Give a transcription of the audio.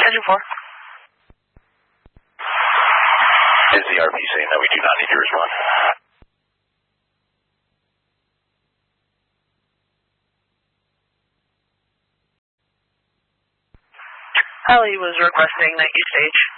Engine 4. Is the RP saying that we do not need to respond? Heli was requesting that you stage.